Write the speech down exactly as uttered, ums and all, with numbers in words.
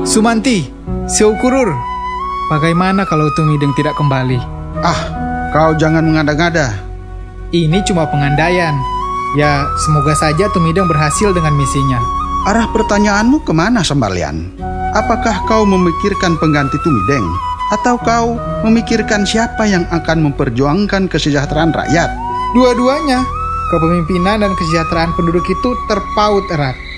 Sumanti, Seukurur, bagaimana kalau Tumideng tidak kembali? Ah, kau jangan mengada-ngada. Ini cuma pengandaian. Ya, semoga saja Tumideng berhasil dengan misinya. Arah pertanyaanmu kemana, Sembalian? Apakah kau memikirkan pengganti Tumideng? Atau kau memikirkan siapa yang akan memperjuangkan kesejahteraan rakyat? Dua-duanya, kepemimpinan dan kesejahteraan penduduk itu terpaut erat.